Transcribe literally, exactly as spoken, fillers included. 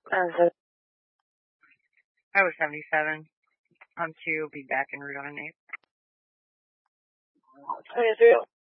Uh, I was seventy-seven. I'm two. Be back in Route on eight. twenty-three.